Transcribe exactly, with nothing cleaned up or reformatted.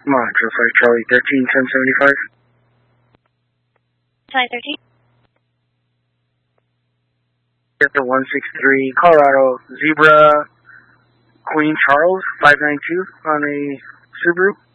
Montrose five Charlie thirteen ten seventy-five. Charlie thirteen. Delta one six three Colorado Zebra Queen Charles five nine two on a Subaru.